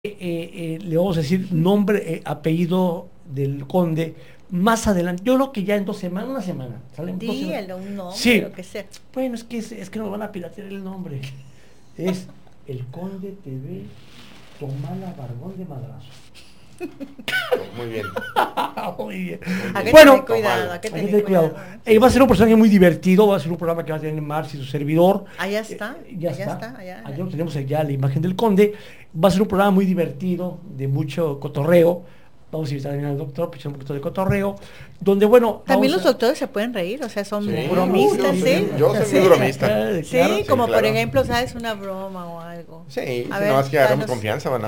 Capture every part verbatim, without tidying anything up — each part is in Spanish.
eh, eh, le vamos a decir nombre, eh, apellido del conde más adelante. Yo creo que ya en dos semanas, una semana. ¿Sale? Dos semanas. Dígalo, un nombre, Sí. lo que sea. Bueno, es que, es, es que nos van a piratear el nombre. Es el Conde T V Tomala Barbón de Madrazo. Muy bien. Muy bien. Hay que Bueno, tener cuidado, hay que hay que tener tener cuidado. cuidado. Eh, va a ser un personaje muy divertido, va a ser un programa que va a tener Marci, su servidor. Allá está, Eh, ya allá está. está, allá. Allá lo tenemos ya la imagen del conde. Va a ser un programa muy divertido, de mucho cotorreo. Vamos a invitar al doctor, pues un poquito de cotorreo, donde bueno... También vamos los a- doctores se pueden reír, o sea, son Sí, bromistas, yo ¿sí? soy- yo soy Sí. muy bromista. Eh, Sí, claro. como Sí, por claro. ejemplo, ¿sabes? Una broma o algo. Sí, A si ver, nada más que agarramos danos- confianza, van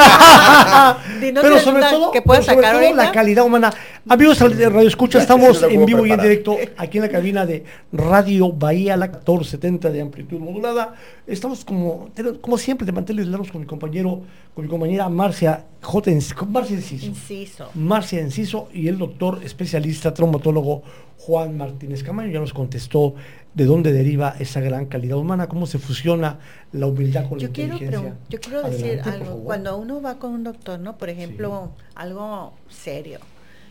a Dinos Pero una sobre todo, que puedas pero sobre sacar todo ahorita. la calidad humana. Amigos de Radio Escucha, Ya, estamos sí, lo en puedo vivo y en preparar. directo aquí en la cabina de Radio Bahía, la catorce setenta de amplitud modulada. Estamos como, como siempre de manteles largos con mi compañero, con mi compañera Marcia J. Enci- con Marcia Enciso. Inciso. Marcia Enciso y el doctor especialista traumatólogo Juan Martínez Camaño ya nos contestó de dónde deriva esa gran calidad humana, cómo se fusiona la humildad con la Yo quiero, inteligencia. pregun- yo quiero decir Adelante, por algo. favor. Cuando uno va con un doctor, ¿no? Por ejemplo, algo serio.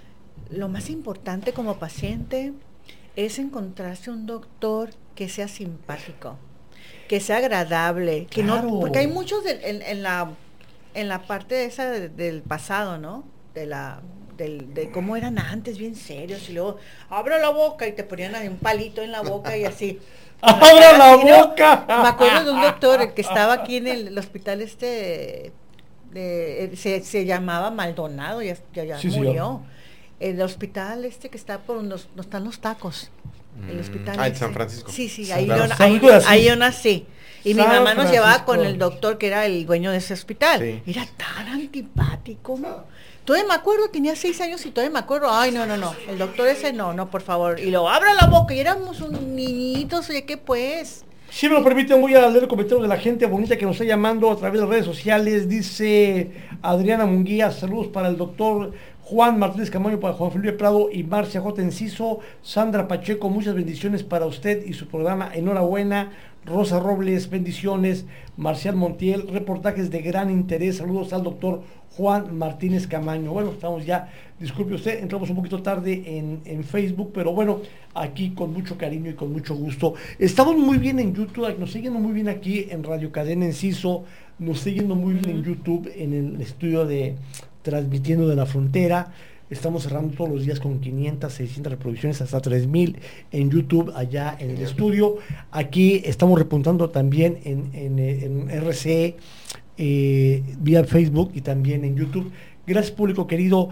Lo más importante como paciente es encontrarse un doctor que sea simpático, que sea agradable, que Claro. no, porque hay muchos del- en, en la en la parte esa de- del pasado, ¿no? De la del, de cómo eran antes, bien serios, y luego abre la boca y te ponían ahí un palito en la boca y así. ¡Abra la Así, ¿no? boca! Me acuerdo de un doctor el que estaba aquí en el, el hospital este, de- eh, se, se llamaba Maldonado, ya, ya, ya Sí, señor. murió. El hospital este que está por donde, donde están los tacos. El Mm. hospital Ah, en ese. San Francisco. Sí, sí, Sí, ahí, claro. yo, San ahí, Francisco de Asís. ahí yo nací. Y mi San mamá nos llevaba Francisco. con el doctor que era el dueño de ese hospital. Sí. Era tan antipático, ¿no? Todavía me acuerdo, tenía seis años y todavía me acuerdo, ay, no, no, no, el doctor ese no, no, por favor. Y lo abra la boca y éramos un niñitos, oye, ¿qué pues? Si me lo permiten, voy a leer el comentario de la gente bonita que nos está llamando a través de redes sociales. Dice Adriana Munguía, saludos para el doctor Juan Martínez Camaño, para Juan Felipe Prado y Marcia J. Enciso. Sandra Pacheco, muchas bendiciones para usted y su programa. Enhorabuena. Rosa Robles, bendiciones. Marcial Montiel, reportajes de gran interés. Saludos al doctor Juan Martínez Camaño. Bueno, estamos ya, disculpe usted, entramos un poquito tarde en, en Facebook, pero bueno, aquí con mucho cariño y con mucho gusto. Estamos muy bien en YouTube, nos siguen muy bien aquí en Radio Cadena Enciso, nos siguen muy bien en YouTube, en el estudio de Transmitiendo de la Frontera. Estamos cerrando todos los días con quinientas, seiscientas reproducciones, hasta tres mil en YouTube, allá en el estudio. Aquí estamos repuntando también en, en, en R C E, eh, vía Facebook y también en YouTube. Gracias, público querido,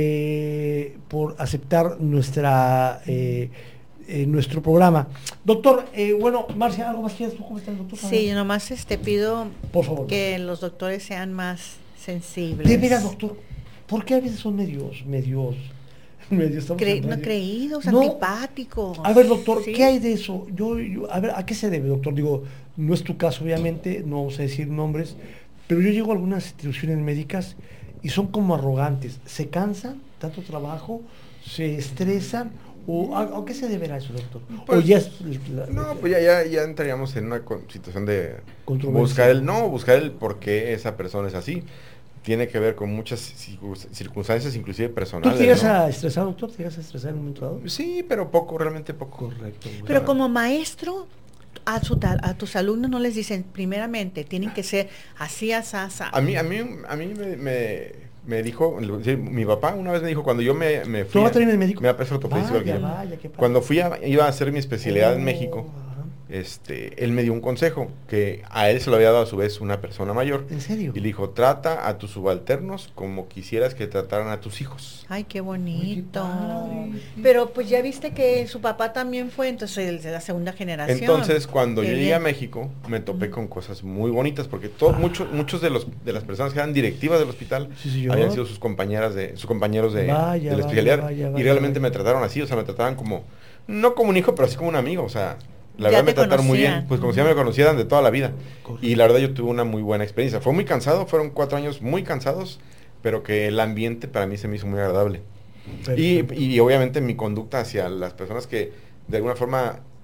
eh, por aceptar nuestra eh, eh, nuestro programa. Doctor, eh, bueno, Marcia, ¿algo más quieres tú? ¿Cómo estás, doctor? Sí, yo nomás este pido Por favor. que los doctores sean más sensibles. De veras, doctor, ¿por qué a veces son medios, medios, medios, estamos Cre- en no radio? creídos, No. antipáticos. A ver, doctor, Sí. ¿qué hay de eso? Yo, yo- a ver, ¿a qué se debe, doctor? Digo, no es tu caso, obviamente, no vamos a decir nombres, pero yo llego a algunas instituciones médicas y son como arrogantes. ¿Se cansan? ¿Tanto trabajo? ¿Se estresan? ¿O a, a qué se deberá eso, doctor? Pues, ¿O ya es la- No, pues ya, ya, ya entraríamos en una con- situación de Controversia. buscar el, no, buscar el por qué esa persona es así. Tiene que ver con muchas circun- circunstancias, inclusive ¿Tú personales. te llegas ¿no? a estresar, doctor? ¿Te llegas a estresar en un momento dado? Sí, pero poco, realmente poco. Correcto. muy Pero bien. como maestro, a, su ta- a tus alumnos no les dicen, primeramente, tienen que ser así, así, así. A mí, a mí, a mí me, me, me dijo, sí, mi papá una vez me dijo, cuando yo me, me ¿Tú fui... vas a tener el médico? Me da peso ortopédico igual que Vaya, yo. vaya, qué padre. Cuando fui a, iba a hacer mi especialidad en Oh, México, ajá. este, él me dio un consejo, que a él se lo había dado a su vez una persona mayor. ¿En serio? Y le dijo, trata a tus subalternos como quisieras que trataran a tus hijos. Ay, qué bonito. padre, sí. Pero pues ya viste que su papá también fue, entonces el de la segunda generación. Entonces, cuando Qué yo llegué bien. a México, me topé con cosas muy bonitas, porque todos, muchos, muchos de los de las personas que eran directivas del hospital Sí, señor. habían sido sus compañeras de, sus compañeros de, Vaya, de la vaya, especialidad. vaya, y vaya, realmente vaya. me trataron así, o sea, me trataban como, no como un hijo, pero así como un amigo, o sea, la Ya verdad me te trataron muy bien, conocían. pues como si ya me conocieran de toda la vida. Correcto. Y la verdad yo tuve una muy buena experiencia. Fue muy cansado, fueron cuatro años muy cansados, pero que el ambiente para mí se me hizo muy agradable. Y, Perfecto. y obviamente mi conducta hacia las personas que de alguna forma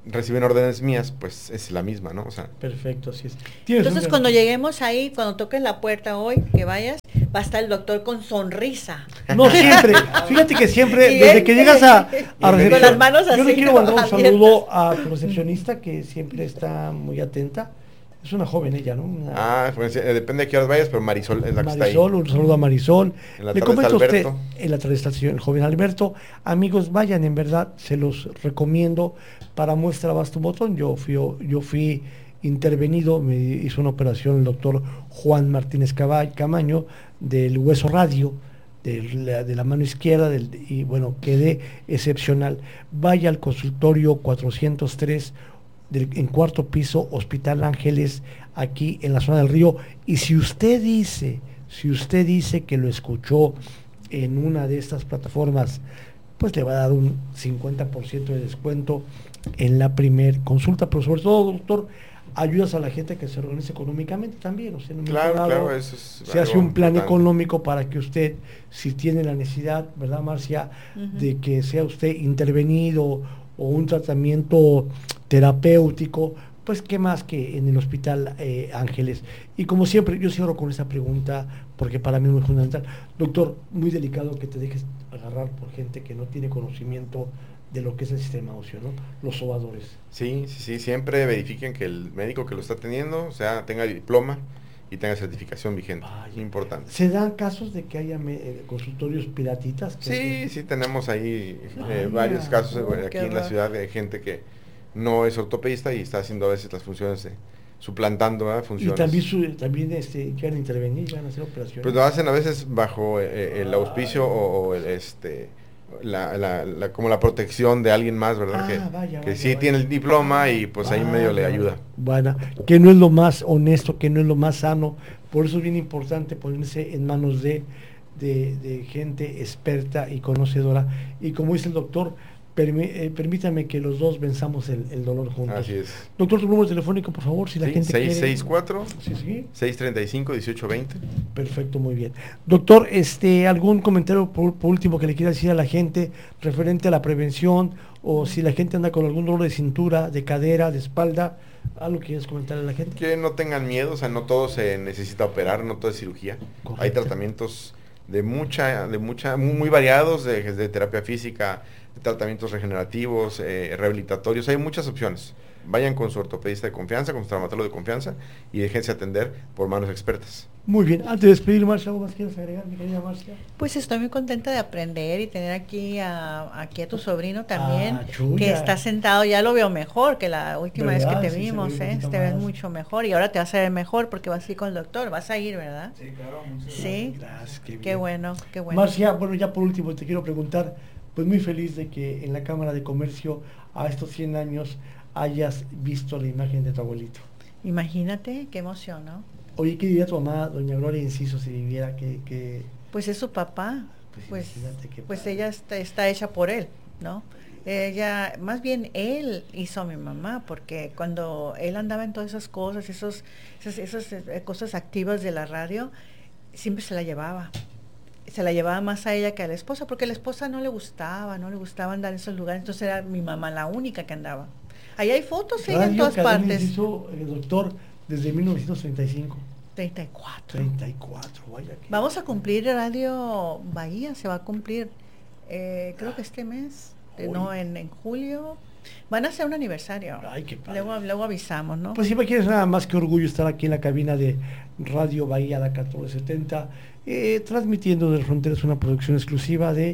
reciben órdenes mías, pues es la misma, ¿no? O sea, perfecto, así es. Entonces cuando lleguemos ahí, cuando toques la puerta hoy, que vayas, va a estar el doctor con sonrisa. No siempre, fíjate que siempre, desde que llegas a, a recepción, con las manos yo así, le quiero mandar un abiertas. saludo a tu recepcionista que siempre está muy atenta. Es una joven ella, ¿no? Una, ah, pues, eh, depende de qué horas vayas, pero Marisol es la que Marisol, está ahí. un saludo a Marisol. En la Me tarde está comenta usted, Alberto. en la tarde está el señor- el joven Alberto. Amigos, vayan, en verdad, se los recomiendo. Para muestra basta un botón. Yo fui, yo fui intervenido, me hizo una operación el doctor Juan Martínez Caball, Camaño, del hueso radio, de la, de la mano izquierda, del, y bueno, quedé excepcional. Vaya al consultorio cuatrocientos tres, del, en cuarto piso, Hospital Ángeles, aquí en la zona del Río. Y si usted dice, si usted dice que lo escuchó en una de estas plataformas, pues le va a dar un cincuenta por ciento de descuento en la primer consulta. Pero sobre todo, doctor, ayudas a la gente que se organice económicamente también. O sea, en un Claro, lado, claro, eso es se hace algo un plan importante. económico para que usted, si tiene la necesidad, ¿verdad, Marcia?, uh-huh, de que sea usted intervenido o un tratamiento terapéutico, pues qué más que en el Hospital eh, Ángeles. Y como siempre, yo cierro con esa pregunta, porque para mí es muy fundamental. Doctor, muy delicado que te dejes agarrar por gente que no tiene conocimiento de lo que es el sistema óseo, ¿no? Los sobadores. Sí, sí, sí, siempre verifiquen que el médico que lo está atendiendo, o sea, tenga diploma y tenga certificación vigente. Ay, es importante. ¿Se dan casos de que haya me, eh, consultorios piratitas? Que Sí, que... sí, tenemos ahí eh, Ay, varios ya. casos Oh, eh, aquí qué en la horror. ciudad de gente que no es ortopedista y está haciendo a veces las funciones, de, suplantando ¿verdad? Y funciones. también, su, también este, quieren intervenir, quieren hacer operaciones. Pues lo hacen a veces bajo eh, el auspicio o, o el, este la, la, la como la protección de alguien más, ¿verdad? Ah, que vaya, que vaya, sí vaya. tiene el diploma y pues ahí Vaya, medio le vaya. ayuda. Bueno, que no es lo más honesto, que no es lo más sano. Por eso es bien importante ponerse en manos de, de, de gente experta y conocedora. Y como dice el doctor, permí, eh, permítame que los dos venzamos el, el dolor juntos. Así es. Doctor, tu número telefónico, por favor, si la Sí, gente seis quiere... seis cuatro, Sí, sí. seis treinta y cinco, dieciocho veinte. Perfecto, muy bien. Doctor, este, ¿algún comentario por, por último que le quiera decir a la gente referente a la prevención, o si la gente anda con algún dolor de cintura, de cadera, de espalda, algo que quieras comentarle a la gente? Que no tengan miedo, o sea, no todo se necesita operar, no todo es cirugía. Correcto. Hay tratamientos de mucha, de mucha, muy, muy variados, de, de terapia física, de tratamientos regenerativos, eh, rehabilitatorios, hay muchas opciones. Vayan con su ortopedista de confianza, con su traumatólogo de confianza y déjense atender por manos expertas. Muy bien, antes de despedir, Marcia, ¿algo más quieres agregar, mi querida Marcia? Pues estoy muy contenta de aprender y tener aquí a, aquí a tu sobrino también, Ah, chuya. que está sentado, ya lo veo mejor que la última vez que ¿Verdad? te Sí, se vimos, ve un ¿eh? poquito Te ves más. mucho mejor y ahora te vas a ver mejor porque vas a ir con el doctor, vas a ir, ¿verdad? Sí, claro, muchas Sí. Gracias, qué bien. Qué bueno, qué bueno. Marcia, bueno, ya por último te quiero preguntar, pues muy feliz de que en la Cámara de Comercio a estos cien años hayas visto la imagen de tu abuelito. Imagínate, qué emoción, ¿no? Oye, ¿qué diría tu mamá, doña Gloria Enciso, si viviera que... que... Pues es su papá, Pues pues, imagínate qué pues padre. ella está, está hecha por él, ¿no? Ella, más bien él hizo a mi mamá, porque cuando él andaba en todas esas cosas, esos, esas, esas eh, cosas activas de la radio, siempre se la llevaba. Se la llevaba más a ella que a la esposa, porque a la esposa no le gustaba, no le gustaba andar en esos lugares, entonces era mi mamá la única que andaba. Ahí hay fotos, sí, en Radio todas Cadena partes. Enciso, el doctor, desde mil novecientos treinta y cinco. treinta y cuatro. treinta y cuatro, vaya que... Vamos a cumplir Radio Bahía, se va a cumplir, eh, creo que este mes, eh, no, en, en julio. Van a hacer un aniversario. Ay, qué padre. Luego, luego avisamos, ¿no? Pues si me quieres nada más que orgullo estar aquí en la cabina de Radio Bahía, la catorce setenta, eh, transmitiendo desde Fronteras una producción exclusiva de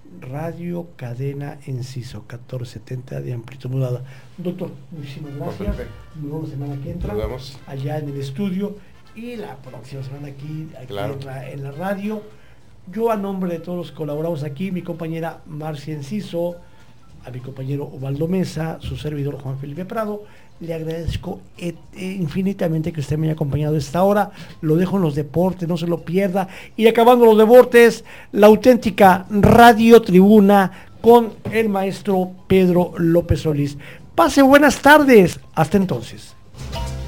Radio Cadena Enciso, catorce setenta de amplitud modulada. Doctor, muchísimas gracias. Perfecto. Nos vemos la semana que entra. Nos vemos. Allá en el estudio y la próxima semana aquí, aquí Claro. en, la, en la radio. Yo, a nombre de todos los que colaboramos aquí, mi compañera Marcia Enciso, a mi compañero Ubaldo Mesa, su servidor Juan Felipe Prado, le agradezco et, eh, infinitamente que usted me haya acompañado a esta hora. Lo dejo en los deportes, no se lo pierda. Y acabando los deportes, la auténtica Radio Tribuna con el maestro Pedro López Solís. Pase buenas tardes. Hasta entonces.